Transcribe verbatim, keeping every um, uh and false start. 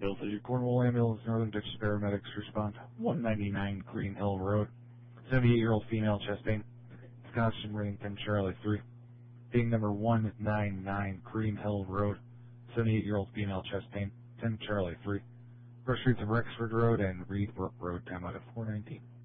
Springfield City, Cornwall Ambulance, Northern Texas Paramedics respond. one ninety-nine Green Hill Road. seventy-eight-year-old female, chest pain. Wisconsin rating ten Charlie three. Being number one ninety-nine Green Hill Road. seventy-eight-year-old female, chest pain. ten Charlie three. First streets of Rexford Road and Reed Brook Road, time out at four nineteen.